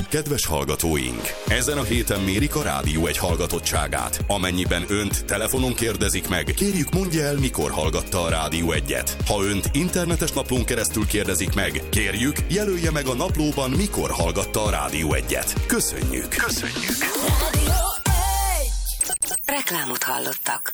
kedves hallgatóink! Ezen a héten mérik a Rádió Egy hallgatottságát. Amennyiben önt telefonon kérdezik meg, kérjük mondja el, mikor hallgatta a Rádió Egyet. Ha önt internetes naplón keresztül kérdezik meg, kérjük jelölje meg a naplóban, mikor hallgatta a Rádió Egyet. Köszönjük! Rádió Egy! Reklámot hallottak.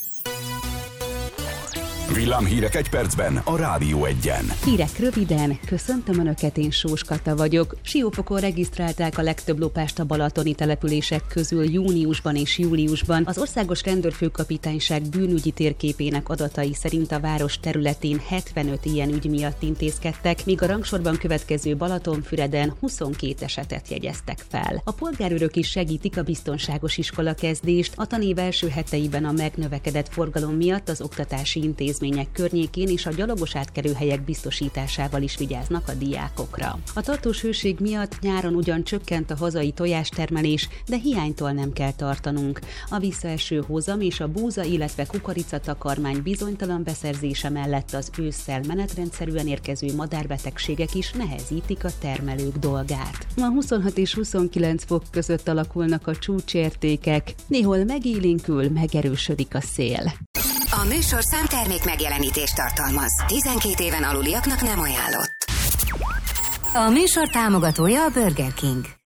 Villámhírek egy percben a Rádió Egyen. Hírek röviden, köszöntöm Önöket, én Sós Kata vagyok. Siófokon regisztrálták a legtöbb lopást a balatoni települések közül júniusban és júliusban. Az Országos Rendőrfőkapitányság bűnügyi térképének adatai szerint a város területén 75 ilyen ügy miatt intézkedtek, míg a rangsorban következő Balatonfüreden 22 esetet jegyeztek fel. A polgárőrök is segítik a biztonságos iskolakezdést. A tanév első heteiben a megnövekedett forgalom miatt az oktatási intézmények környékén és a gyalogos átkelőhelyek biztosításával is vigyáznak a diákokra. A tartós hőség miatt nyáron ugyan csökkent a hazai tojástermelés, de hiánytól nem kell tartanunk. A visszaeső hozam és a búza, illetve kukoricatakarmány bizonytalan beszerzése mellett az ősszel menetrendszerűen érkező madárbetegségek is nehezítik a termelők dolgát. Ma 26 és 29 fok között alakulnak a csúcsértékek, néhol megélénkül, megerősödik a szél. A műsor számtermék megjelenítést tartalmaz. 12 éven aluliaknak nem ajánlott. A műsor támogatója a Burger King.